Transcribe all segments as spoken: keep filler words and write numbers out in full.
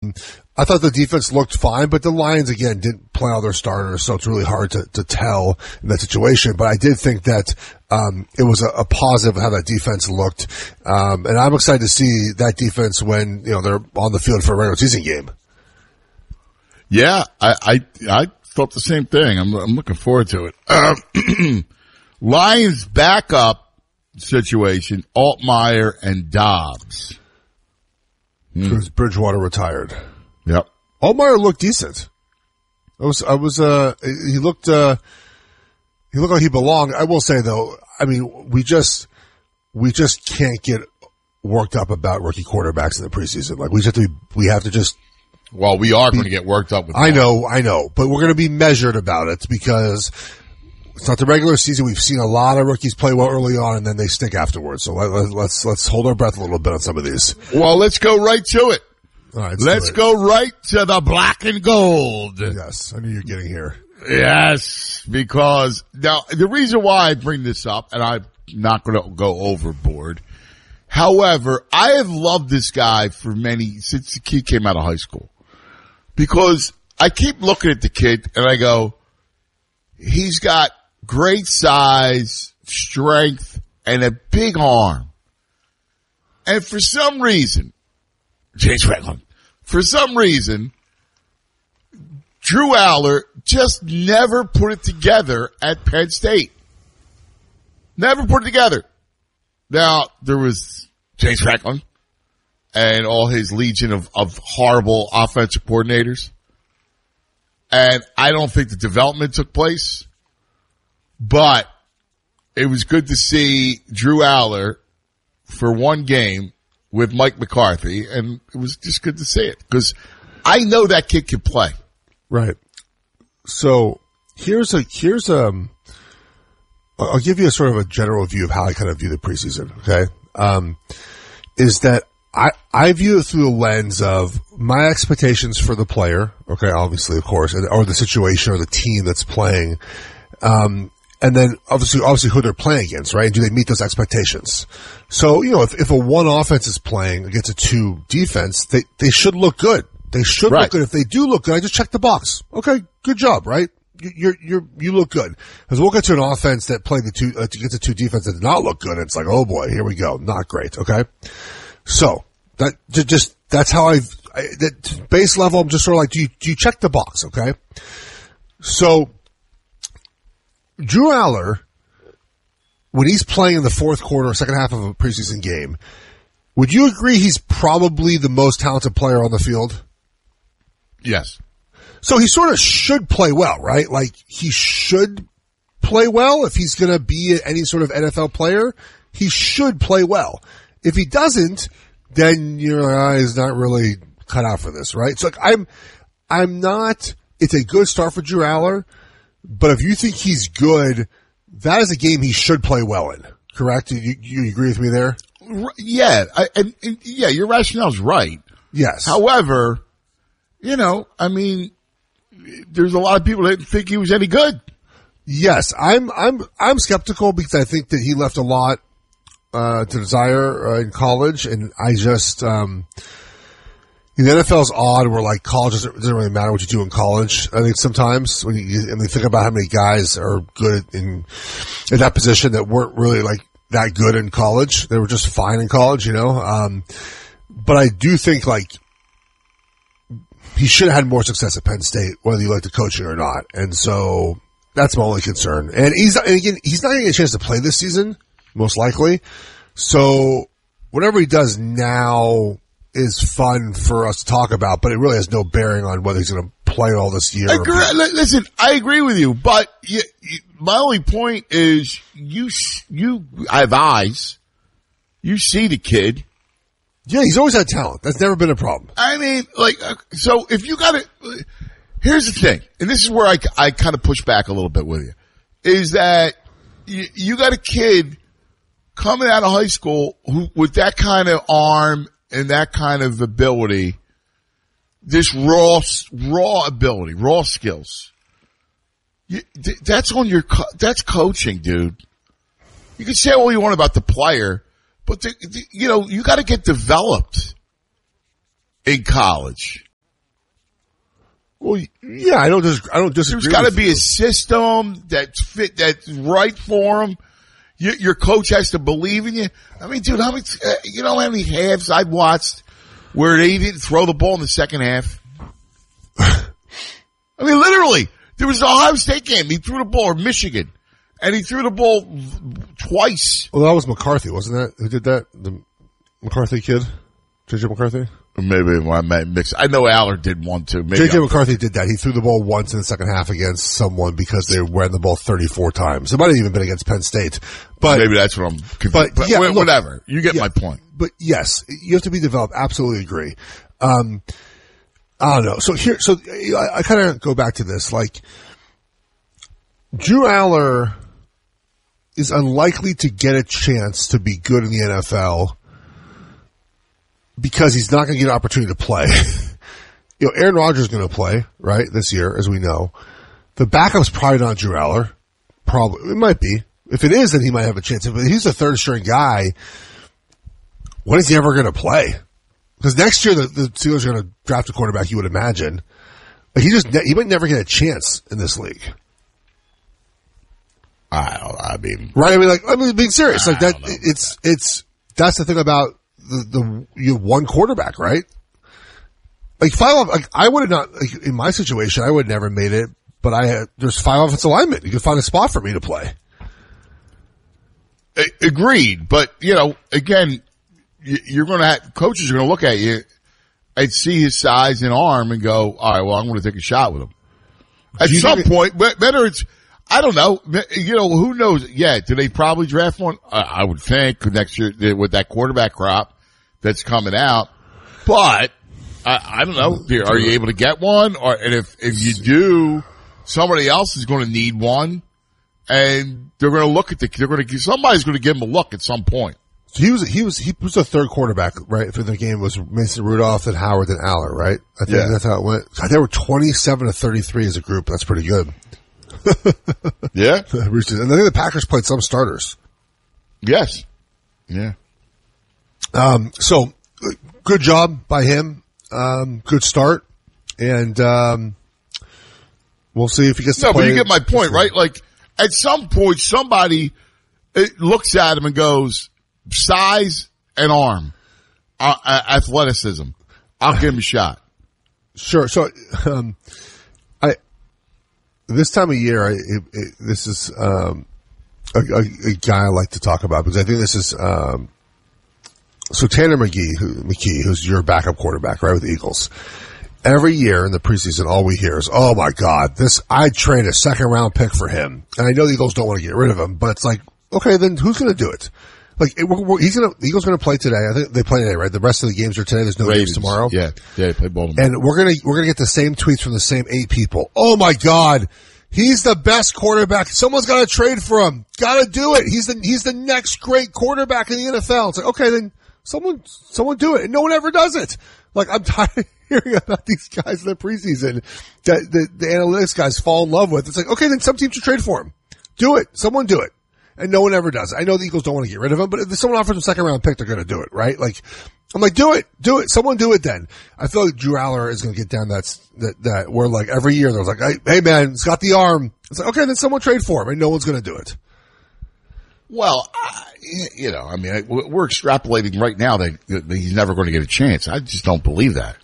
I thought the defense looked fine, but the Lions, again, didn't play all their starters, so it's really hard to, to tell in that situation. But I did think that um it was a, a positive how that defense looked. Um and I'm excited to see that defense when, you know, they're on the field for a regular season game. Yeah, I I, I thought the same thing. I'm, I'm looking forward to it. Um, Lions backup situation, Altmaier and Dobbs. Because mm. Bridgewater retired. Yep. Altmaier looked decent. I was, I was, uh, he looked, uh, he looked like he belonged. I will say though, I mean, we just, we just can't get worked up about rookie quarterbacks in the preseason. Like we just have to, we have to just. Well, we are be, going to get worked up with that. I know, I know, but we're going to be measured about it because it's not the regular season. We've seen a lot of rookies play well early on and then they stink afterwards. So let, let, let's, let's hold our breath a little bit on some of these. Well, let's go right to it. All right, let's let's go right to the black and gold. Yes, I knew you were getting here. Yes, because now the reason why I bring this up, and I'm not going to go overboard. However, I have loved this guy for many, since the kid came out of high school. Because I keep looking at the kid and I go, he's got great size, strength, and a big arm. And for some reason, James Franklin, for some reason, Drew Aller just never put it together at Penn State. Never put it together. Now, there was James Franklin and all his legion of, of horrible offensive coordinators. And I don't think the development took place. But it was good to see Drew Aller for one game with Mike McCarthy, and it was just good to see it because I know that kid can play. Right. So here's a here's um. I'll give you a sort of a general view of how I kind of view the preseason. Okay, um, is that I I view it through the lens of my expectations for the player. Okay, obviously, of course, or the situation or the team that's playing. Um, And then obviously, obviously who they're playing against, right? And do they meet those expectations? So, you know, if, if a one offense is playing against a two defense, they, they should look good. They should right. look good. If they do look good, I just check the box. Okay, good job, right? You, you're, you're, you look good. Because we'll get to an offense that played the two, uh, to get to two defense that did not look good. It's like, oh boy, here we go. Not great. Okay. So that just, that's how I've, I, that base level, I'm just sort of like, do you, do you check the box? Okay. So, Drew Aller, when he's playing in the fourth quarter, second half of a preseason game, would you agree he's probably the most talented player on the field? Yes. So he sort of should play well, right? Like, he should play well if he's going to be any sort of N F L player. He should play well. If he doesn't, then your eye is not really cut out for this, right? So like, I'm, I'm not, it's a good start for Drew Aller. But if you think he's good, that is a game he should play well in. Correct? You, you agree with me there? Yeah, I, and, and yeah, your rationale's right. Yes. However, you know, I mean, there's a lot of people that didn't think he was any good. Yes, I'm, I'm, I'm skeptical because I think that he left a lot uh to desire uh, in college, and I just, um. The N F L's odd where like college doesn't, doesn't really matter what you do in college. I think sometimes when you, and you think about how many guys are good in, in that position that weren't really like that good in college. They were just fine in college, you know? Um, but I do think like he should have had more success at Penn State, whether you like the coaching or not. And so that's my only concern. And he's, and again, he's not going to get a chance to play this season, most likely. So whatever he does now is fun for us to talk about, but it really has no bearing on whether he's going to play all this year. Agree, listen, I agree with you, but you, you, my only point is you, you, I have eyes. You see the kid. Yeah, he's always had talent. That's never been a problem. I mean, like, so if you got it, here's the thing, and this is where I, I kind of push back a little bit with you, is that you, you got a kid coming out of high school who, with that kind of arm and that kind of ability, this raw, raw ability, raw skills. You, th- that's on your, co- that's coaching, dude. You can say all you want about the player, but the, the, you know, you gotta get developed in college. Well, yeah, I don't dis- I don't disagree. There's got to with be you. a system that's fit, that's right for him. You, your coach has to believe in you. I mean, dude, how many, uh, you know how many halves I've watched where they didn't throw the ball in the second half? I mean, literally, there was an Ohio State game. He threw the ball, or Michigan, and he threw the ball twice. Well, that was McCarthy, wasn't that? Who did that? The McCarthy kid? J J McCarthy? Maybe I might mix. I know Allard did one too. J J McCarthy did that. He threw the ball once in the second half against someone because they ran the ball thirty-four times. It might have even been against Penn State. But maybe that's what I'm confused. But, But yeah, wh- look, whatever. You get yeah, my point. But yes, you have to be developed. Absolutely agree. Um, I don't know. So here, so I, I kind of go back to this. Like, Drew Aller is unlikely to get a chance to be good in the N F L because he's not going to get an opportunity to play. You know, Aaron Rodgers is going to play, right, this year, as we know. The backup's probably not Drew Aller. Probably. It might be. If it is, then he might have a chance. If he's a third string guy, when is he ever going to play? Because next year the, the Steelers are going to draft a quarterback, you would imagine. Like he just, he might never get a chance in this league. I don't. I mean, Right? I mean, like, I mean, being serious, like I that, don't know. it's, it's, that's the thing about the, the, you have one quarterback, right? Like five, like I would have not, like in my situation, I would have never made it, but I had, there's five offensive linemen. You could find a spot for me to play. A- agreed. But you know, again, y- you're going to have coaches are going to look at you and see his size and arm and go, all right, well, I'm going to take a shot with him. At Do you some think it- point, but better it's. I don't know. You know, who knows? Yeah, do they probably draft one? I, I would think next year with that quarterback crop that's coming out. But I, I don't know. Are you able to get one? Or and if if you do, somebody else is going to need one, and they're going to look at the. They're going to somebody's going to give them a look at some point. So he was, he was, he was the third quarterback, right? For the game was Mason Rudolph and Howard and Aller, right? I think Yeah. that's how it went. God, they were twenty-seven to thirty-three as a group. That's pretty good. Yeah. Roosters. And I think the Packers played some starters. Yes. Yeah. Um, so good job by him. Um, good start. And, um, we'll see if he gets to No, play. but you get my point, right? Like, at some point, somebody it looks at him and goes, size and arm, uh, uh, athleticism. I'll give him a shot. Sure. So, um, I, this time of year, I, it, it, this is, um, a, a, a guy I like to talk about because I think this is, um, so Tanner McGee, who, McKee, who's your backup quarterback, right, with the Eagles. Every year in the preseason, all we hear is, oh my God, this, I'd trade a second round pick for him. And I know the Eagles don't want to get rid of him, but it's like, okay, then who's going to do it? Like, it, we're, we're, he's going to, the Eagles going to play today. I think they play today, right? The rest of the games are today. There's no Ravens. games tomorrow. Yeah. Yeah, they play Baltimore. And we're going to, we're going to get the same tweets from the same eight people. Oh my God. He's the best quarterback. Someone's got to trade for him. Got to do it. He's the, he's the next great quarterback in the N F L. It's like, okay, then someone, someone do it. And no one ever does it. Like, I'm tired of hearing about these guys in the preseason that the, the analytics guys fall in love with. It's like, okay, then some team should trade for him. Do it. Someone do it. And no one ever does. I know the Eagles don't want to get rid of him, but if someone offers him a second round pick, they're going to do it, right? Like, I'm like, do it, do it. Someone do it then. I feel like Drew Aller is going to get down that, that, that, where like every year there's like, hey, hey man, it's got the arm. It's like, okay, then someone trade for him and no one's going to do it. Well, I, you know, I mean, I, we're extrapolating right now that, that he's never going to get a chance. I just don't believe that.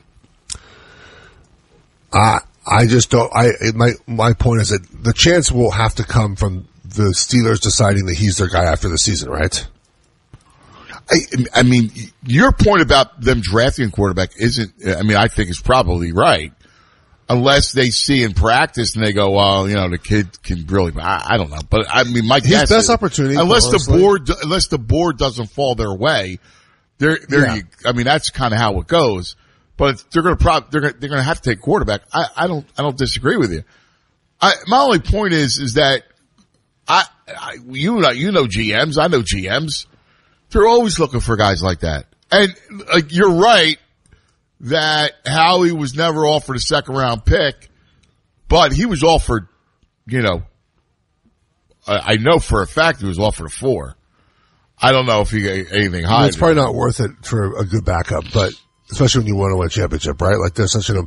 I, I just don't, I, it, my, my point is that the chance will have to come from the Steelers deciding that he's their guy after the season, right? I, I mean, your point about them drafting a quarterback isn't, I mean, I think is probably right. Unless they see in practice and they go, well, you know, the kid can really, I, I don't know. But I mean, my His guess best is, opportunity, unless honestly. the board, unless the board doesn't fall their way, they're, they're, Yeah. you, I mean, that's kind of how it goes. But they're going to prob, they're going to, they're going to have to take quarterback. I, I don't, I don't disagree with you. I, my only point is, is that I, I, you know, you know G Ms, I know G Ms. They're always looking for guys like that. And like, you're right that Howie was never offered a second round pick, but he was offered, you know, I, I know for a fact he was offered a four. I don't know if he got anything I higher. mean, it's probably not worth it for a good backup, but especially when you want to win a championship, right? Like there's such an